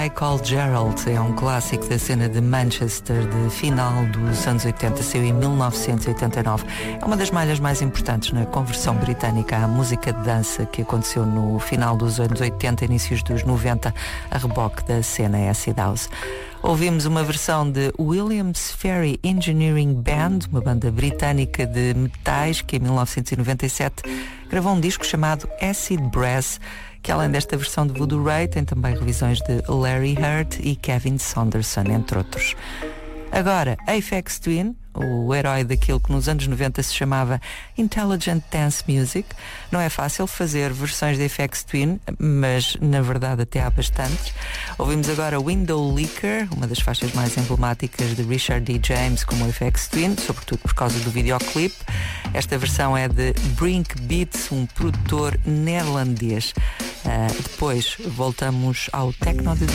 I Call Gerald é um clássico da cena de Manchester de final dos anos 80, saiu em 1989. É uma das malhas mais importantes na conversão britânica à música de dança que aconteceu no final dos anos 80, inícios dos 90, a reboque da cena acid house. Ouvimos uma versão de Williams Ferry Engineering Band, uma banda britânica de metais que em 1997 gravou um disco chamado Acid Brass, que além desta versão de Voodoo Ray tem também revisões de Larry Hurt e Kevin Saunderson, entre outros. Agora, Aphex Twin, o herói daquilo que nos anos 90 se chamava Intelligent Dance Music. Não é fácil fazer versões de Aphex Twin, mas na verdade até há bastantes. Ouvimos agora Window Licker, uma das faixas mais emblemáticas de Richard D. James como Aphex Twin, sobretudo por causa do videoclipe. Esta versão é de Brink Beats, um produtor neerlandês. Depois voltamos ao Techno de